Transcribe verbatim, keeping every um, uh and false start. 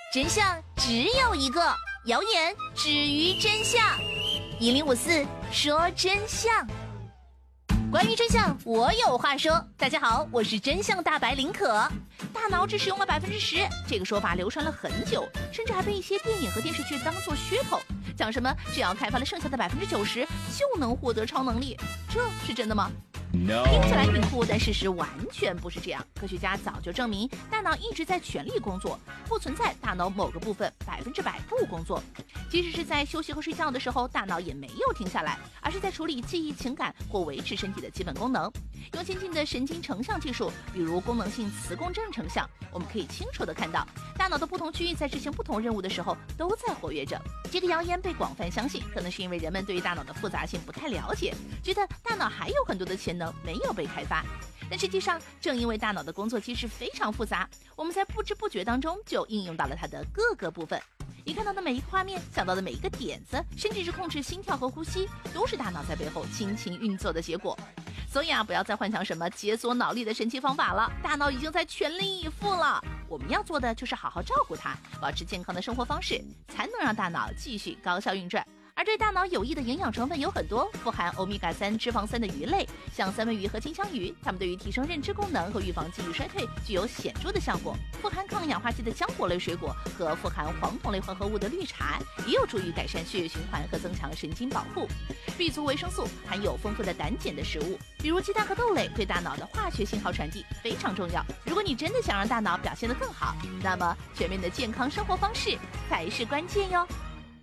真相只有一个，谣言止于真相。一零五四说真相，关于真相，我有话说。大家好，我是真相大白林可。大脑只使用了百分之十，这个说法流传了很久，甚至还被一些电影和电视剧当作噱头，讲什么只要开发了剩下的百分之九十就能获得超能力，这是真的吗？No. 听起来挺酷，但事实完全不是这样。科学家早就证明，大脑一直在全力工作，不存在大脑某个部分百分之百不工作。即使是在休息和睡觉的时候，大脑也没有停下来，而是在处理记忆、情感或维持身体的基本功能。用先进的神经成像技术，比如功能性磁共振成像，我们可以清楚地看到，大脑的不同区域在执行不同任务的时候都在活跃着。这个谣言被广泛相信，可能是因为人们对于大脑的复杂性不太了解，觉得大脑还有很多的潜能没有被开发。但实际上，正因为大脑的工作机制非常复杂，我们在不知不觉当中就应用到了它的各个部分。你看到的每一个画面，想到的每一个点子，甚至是控制心跳和呼吸，都是大脑在背后辛勤运作的结果。所以啊，不要再幻想什么解锁脑力的神奇方法了，大脑已经在全力以赴了。我们要做的就是好好照顾它，保持健康的生活方式，才能让大脑继续高效运转。而对大脑有益的营养成分有很多，富含欧米伽三脂肪酸的鱼类，像三文鱼和金枪鱼，它们对于提升认知功能和预防记忆衰退具有显著的效果。富含抗氧化剂的浆果类水果和富含黄酮类混合物的绿茶，也有助于改善血液循环和增强神经保护。B 族维生素含有丰富的胆碱的食物，比如鸡蛋和豆类，对大脑的化学信号传递非常重要。如果你真的想让大脑表现得更好，那么全面的健康生活方式才是关键哟。